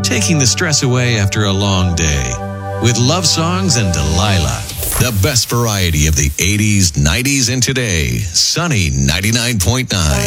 taking the stress away after a long day. With love songs and Delilah. The best variety of the 80s, 90s, and today. Sunny 99.9.